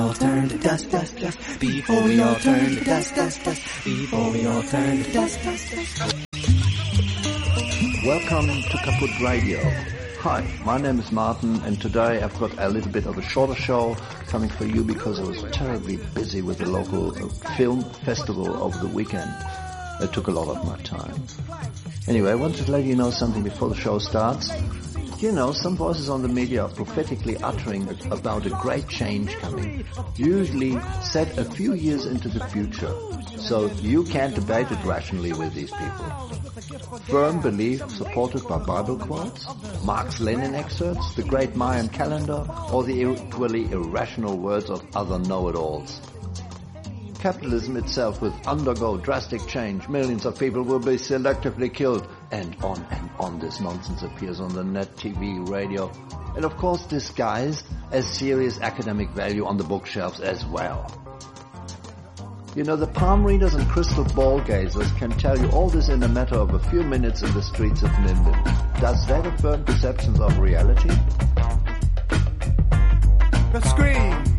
all turn to dust, dust, dust. Before we all turn to dust, dust, dust. Before we all turn to dust, dust, dust. Welcome to Kaput Radio. Hi, my name is Martin, and today I've got a little bit of a shorter show coming for you because I was terribly busy with the local film festival over the weekend. It took a lot of my time. Anyway, I wanted to let you know something before the show starts. You know, some voices on the media are prophetically uttering about a great change coming, usually set a few years into the future, so you can't debate it rationally with these people. Firm belief supported by Bible quotes, Marx-Lenin excerpts, the great Mayan calendar, or the equally irrational words of other know-it-alls. Capitalism itself will undergo drastic change. Millions of people will be selectively killed. And on this nonsense appears on the net, TV, radio, and of course disguised as serious academic value on the bookshelves as well. You know, the palm readers and crystal ball gazers can tell you all this in a matter of a few minutes in the streets of Nimbin. Does that affirm perceptions of reality? The screen